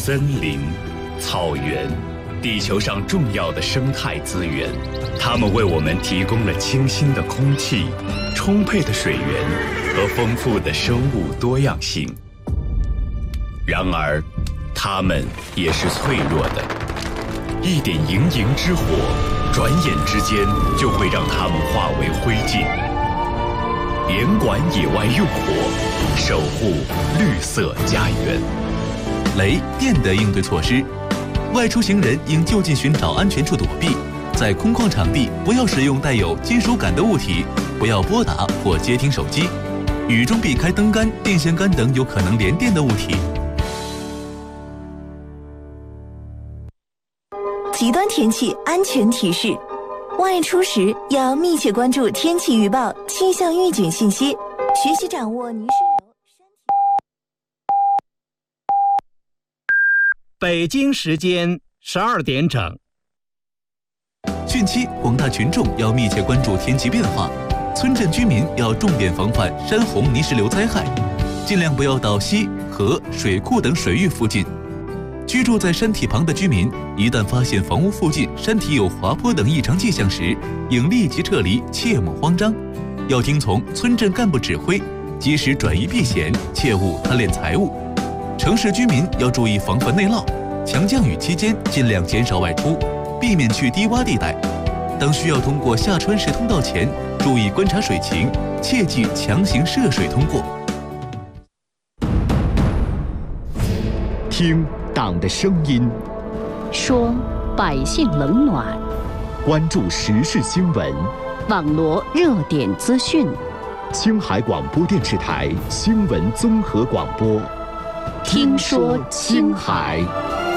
森林、草原，地球上重要的生态资源，它们为我们提供了清新的空气、充沛的水源和丰富的生物多样性。然而，它们也是脆弱的，一点营营之火，转眼之间就会让它们化为灰烬。严管野外用火，守护绿色家园。 雷电的应对措施：外出行人应就近寻找安全处躲避，在空旷场地不要使用带有金属感的物体，不要拨打或接听手机，雨中避开灯杆、电线杆等有可能连电的物体。 极端天气安全提示：外出时要密切关注天气预报、气象预警信息，学习掌握泥石流。 北京时间12点整。 汛期，广大群众要密切关注天气变化，村镇居民要重点防范山洪、泥石流灾害，尽量不要到溪、河、水库等水域附近。居住在山体旁的居民，一旦发现房屋附近山体有滑坡等异常迹象时，应立即撤离，切莫慌张。要听从村镇干部指挥，及时转移避险，切勿贪恋财物。城市居民要注意防范内涝，强降雨期间尽量减少外出，避免去低洼地带。当需要通过下穿石通道前，注意观察水情，切忌强行涉水通过。 听党的声音， 说百姓冷暖， 关注时事新闻， 网罗热点资讯。 青海广播电视台新闻综合广播， 听说青海。